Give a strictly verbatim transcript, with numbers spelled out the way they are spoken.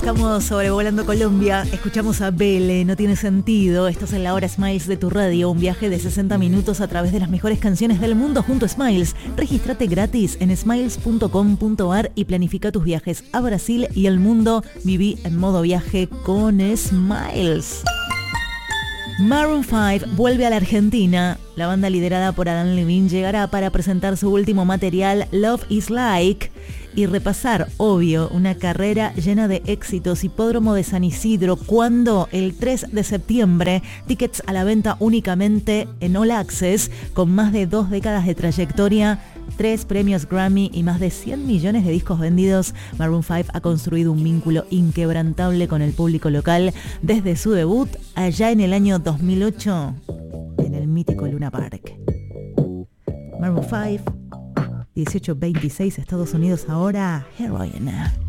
Estamos sobrevolando Colombia, escuchamos a Bele, No Tiene Sentido. Estás en la hora Smiles de tu radio, un viaje de sesenta minutos a través de las mejores canciones del mundo junto a Smiles. Regístrate gratis en smiles punto com punto ar y planifica tus viajes a Brasil y el mundo. Viví en modo viaje con Smiles. Maroon cinco vuelve a la Argentina. La banda liderada por Adam Levine llegará para presentar su último material, Love is Like, y repasar, obvio, una carrera llena de éxitos. Hipódromo de San Isidro, ¿cuándo? El tres de septiembre. Tickets a la venta únicamente en All Access, con más de dos décadas de trayectoria, tres premios Grammy y más de cien millones de discos vendidos. Maroon cinco ha construido un vínculo inquebrantable con el público local desde su debut allá en el año dos mil ocho en el mítico Luna Park. Maroon cinco, dieciocho veintiséis, Estados Unidos ahora, Heroin.